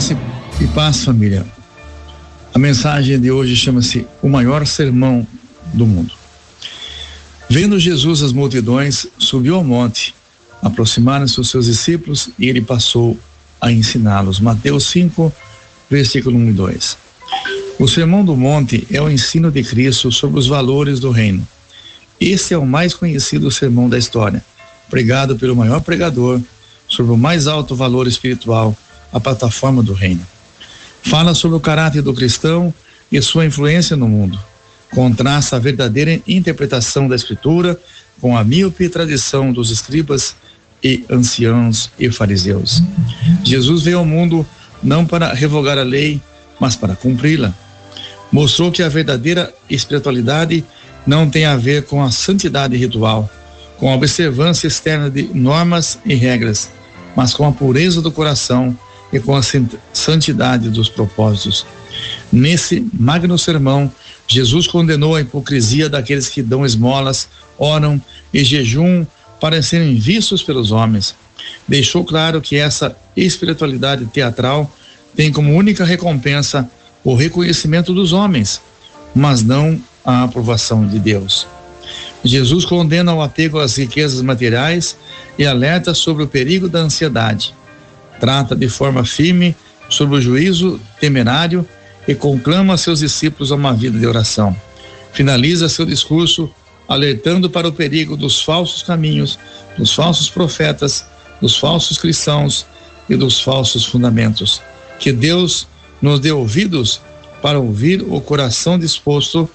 Graça e paz, família. A mensagem de hoje chama-se O Maior Sermão do Mundo. Vendo Jesus as multidões, subiu ao monte, aproximaram-se os seus discípulos e ele passou a ensiná-los. Mateus 5, versículo 1 e 2. O Sermão do Monte é o ensino de Cristo sobre os valores do reino. Esse é o mais conhecido sermão da história, pregado pelo maior pregador sobre o mais alto valor espiritual, a plataforma do reino. Fala sobre o caráter do cristão e sua influência no mundo. Contrasta a verdadeira interpretação da Escritura com a míope tradição dos escribas e anciãos e fariseus. Jesus veio ao mundo não para revogar a lei, mas para cumpri-la. Mostrou que a verdadeira espiritualidade não tem a ver com a santidade ritual, com a observância externa de normas e regras, mas com a pureza do coração e com a santidade dos propósitos. Nesse magno sermão, Jesus condenou a hipocrisia daqueles que dão esmolas, oram e jejuam para serem vistos pelos homens. Deixou claro que essa espiritualidade teatral tem como única recompensa o reconhecimento dos homens, mas não a aprovação de Deus. Jesus condena o apego às riquezas materiais e alerta sobre o perigo da ansiedade. Trata de forma firme sobre o juízo temerário e conclama seus discípulos a uma vida de oração. Finaliza seu discurso alertando para o perigo dos falsos caminhos, dos falsos profetas, dos falsos cristãos e dos falsos fundamentos. Que Deus nos dê ouvidos para ouvir o coração disposto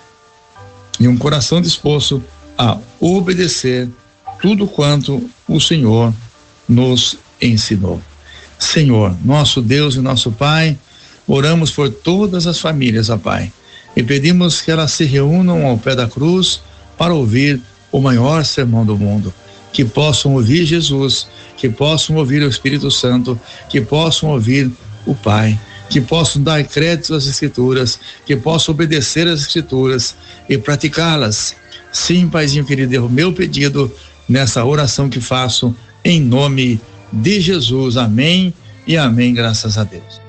e um coração disposto a obedecer tudo quanto o Senhor nos ensinou. Senhor, nosso Deus e nosso Pai, oramos por todas as famílias, ó Pai, e pedimos que elas se reúnam ao pé da cruz para ouvir o maior sermão do mundo, que possam ouvir Jesus, que possam ouvir o Espírito Santo, que possam ouvir o Pai, que possam dar crédito às Escrituras, que possam obedecer às Escrituras e praticá-las. Sim, Paizinho querido, é o meu pedido nessa oração que faço em nome de Jesus. Amém e amém, graças a Deus.